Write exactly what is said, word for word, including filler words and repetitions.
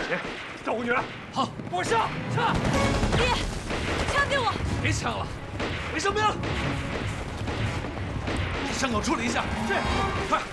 谁？找我女儿。好，给我上，上！ 爹，枪给我！ 别枪了，没生命。伤口处理一下。是，快。